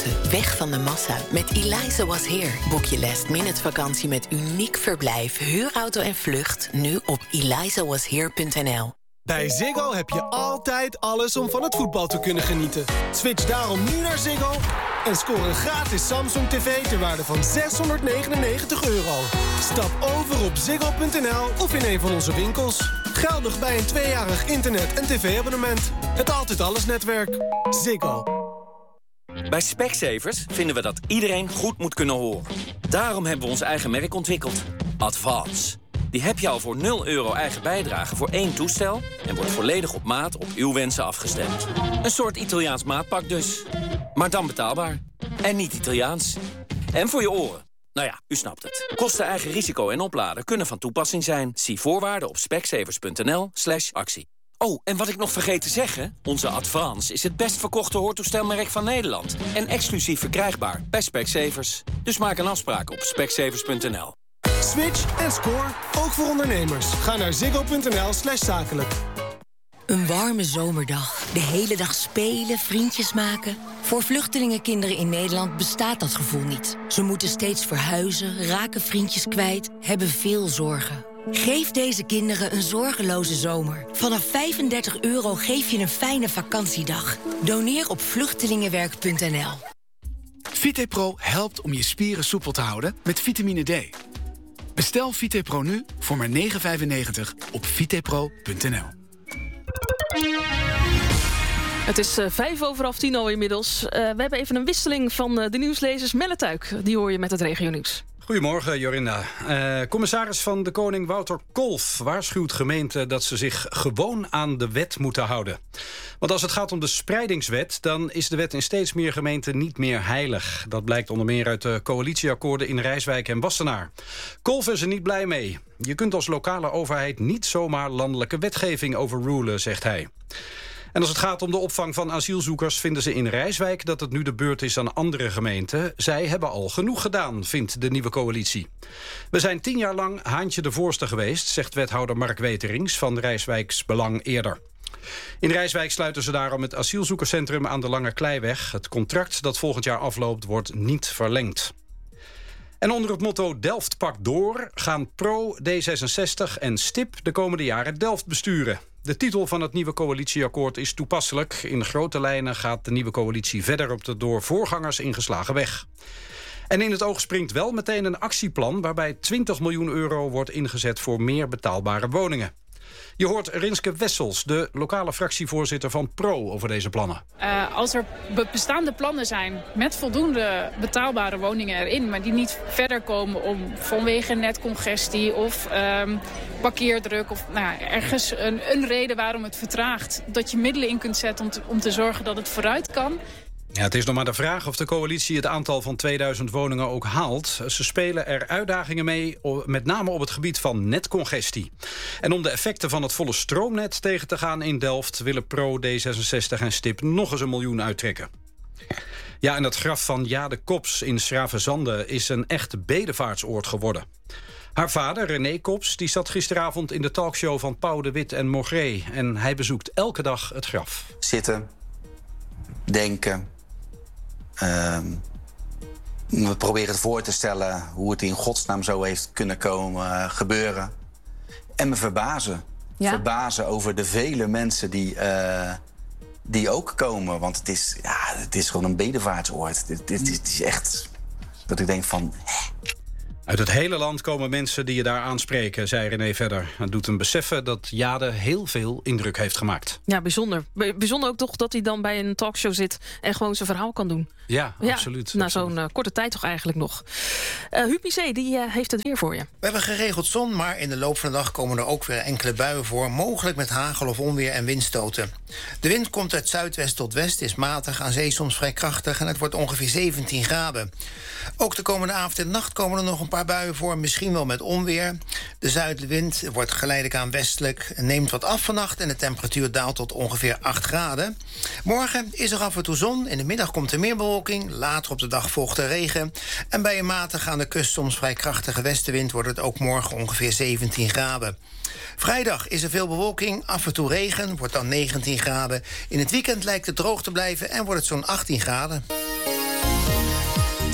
buiten, weg van de massa. Met Eliza Was Here boek je last-minute vakantie met uniek verblijf, huurauto en vlucht nu op elizawashere.nl. Bij Ziggo heb je altijd alles om van het voetbal te kunnen genieten. Switch daarom nu naar Ziggo en score een gratis Samsung TV ter waarde van €699. Stap over op ziggo.nl of in een van onze winkels. Geldig bij een 2-jarig internet- en tv-abonnement. Het Altijd Alles netwerk. Ziggo. Bij Specsavers vinden we dat iedereen goed moet kunnen horen. Daarom hebben we ons eigen merk ontwikkeld. Advance. Die heb je al voor €0 eigen bijdrage voor 1 toestel en wordt volledig op maat op uw wensen afgestemd. Een soort Italiaans maatpak dus. Maar dan betaalbaar. En niet Italiaans. En voor je oren. Nou ja, u snapt het. Kosten, eigen risico en opladen kunnen van toepassing zijn. Zie voorwaarden op specsavers.nl/actie. Oh, en wat ik nog vergeet te zeggen, onze Advance is het best verkochte hoortoestelmerk van Nederland. En exclusief verkrijgbaar bij Specsavers. Dus maak een afspraak op specsavers.nl. Switch en score, ook voor ondernemers. Ga naar ziggo.nl/zakelijk. Een warme zomerdag. De hele dag spelen, vriendjes maken. Voor vluchtelingenkinderen in Nederland bestaat dat gevoel niet. Ze moeten steeds verhuizen, raken vriendjes kwijt, hebben veel zorgen. Geef deze kinderen een zorgeloze zomer. Vanaf €35 geef je een fijne vakantiedag. Doneer op vluchtelingenwerk.nl. VitePro helpt om je spieren soepel te houden met vitamine D. Bestel VitePro nu voor maar €9,95 op vitepro.nl. Het is 5:05 al inmiddels. We hebben even een wisseling van de nieuwslezers. Melle Tuik, die hoor je met het regionieuws. Goedemorgen, Jorinda. Commissaris van de Koning Wouter Kolff waarschuwt gemeenten dat ze zich gewoon aan de wet moeten houden. Want als het gaat om de spreidingswet, dan is de wet in steeds meer gemeenten niet meer heilig. Dat blijkt onder meer uit de coalitieakkoorden in Rijswijk en Wassenaar. Kolff is er niet blij mee. Je kunt als lokale overheid niet zomaar landelijke wetgeving overrulen, zegt hij. En als het gaat om de opvang van asielzoekers vinden ze in Rijswijk dat het nu de beurt is aan andere gemeenten. Zij hebben al genoeg gedaan, vindt de nieuwe coalitie. We zijn 10 jaar lang haantje de voorste geweest, zegt wethouder Mark Weterings van Rijswijks Belang eerder. In Rijswijk sluiten ze daarom het asielzoekerscentrum aan de Lange Kleiweg. Het contract dat volgend jaar afloopt wordt niet verlengd. En onder het motto Delft pakt door gaan Pro, D66 en STIP de komende jaren Delft besturen. De titel van het nieuwe coalitieakkoord is toepasselijk. In grote lijnen gaat de nieuwe coalitie verder op de door voorgangers ingeslagen weg. En in het oog springt wel meteen een actieplan waarbij €20 miljoen wordt ingezet voor meer betaalbare woningen. Je hoort Rinske Wessels, de lokale fractievoorzitter van Pro, over deze plannen. Als er bestaande plannen zijn met voldoende betaalbare woningen erin, maar die niet verder komen vanwege netcongestie of parkeerdruk of ergens een reden waarom het vertraagt, dat je middelen in kunt zetten om te zorgen dat het vooruit kan. Ja, het is nog maar de vraag of de coalitie het aantal van 2000 woningen ook haalt. Ze spelen er uitdagingen mee, met name op het gebied van netcongestie. En om de effecten van het volle stroomnet tegen te gaan in Delft willen Pro, D66 en STIP nog eens €1 miljoen uittrekken. Ja, en het graf van Jade Kops in 's-Gravenzande is een echte bedevaartsoord geworden. Haar vader, René Kops, die zat gisteravond in de talkshow van Pauw de Wit en Mogré. En hij bezoekt elke dag het graf. Zitten, denken. We proberen het voor te stellen hoe het in godsnaam zo heeft kunnen gebeuren. En me verbazen. Ja? Verbazen over de vele mensen die ook komen. Want het is gewoon een bedevaartsoord. Dit is echt dat ik denk van... Uit het hele land komen mensen die je daar aanspreken, zei René verder. Het doet hem beseffen dat Jade heel veel indruk heeft gemaakt. Ja, bijzonder. Bijzonder ook toch dat hij dan bij een talkshow zit en gewoon zijn verhaal kan doen. Ja, absoluut. Na zo'n korte tijd toch eigenlijk nog. Huub Piché, die heeft het weer voor je. We hebben geregeld zon, maar in de loop van de dag komen er ook weer enkele buien voor. Mogelijk met hagel of onweer en windstoten. De wind komt uit zuidwest tot west, is matig, aan zee soms vrij krachtig en het wordt ongeveer 17 graden. Ook de komende avond en nacht komen er nog een paar buien voor, misschien wel met onweer. De zuidwind wordt geleidelijk aan westelijk, neemt wat af vannacht en de temperatuur daalt tot ongeveer 8 graden. Morgen is er af en toe zon, in de middag komt er meer bewolking, later op de dag volgt er regen. En bij een matig aan de kust soms vrij krachtige westenwind wordt het ook morgen ongeveer 17 graden. Vrijdag is er veel bewolking, af en toe regen, wordt dan 19 graden. In het weekend lijkt het droog te blijven en wordt het zo'n 18 graden.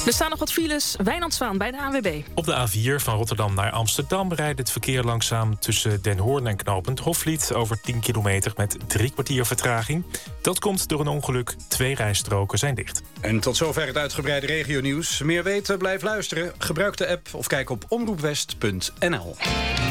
Er staan nog wat files. Wijnand Zwaan bij de ANWB. Op de A4 van Rotterdam naar Amsterdam rijdt het verkeer langzaam tussen Den Hoorn en knooppunt Hofvliet over 10 kilometer met 3 kwartier vertraging. Dat komt door een ongeluk. 2 rijstroken zijn dicht. En tot zover het uitgebreide regionieuws. Meer weten, blijf luisteren. Gebruik de app of kijk op omroepwest.nl.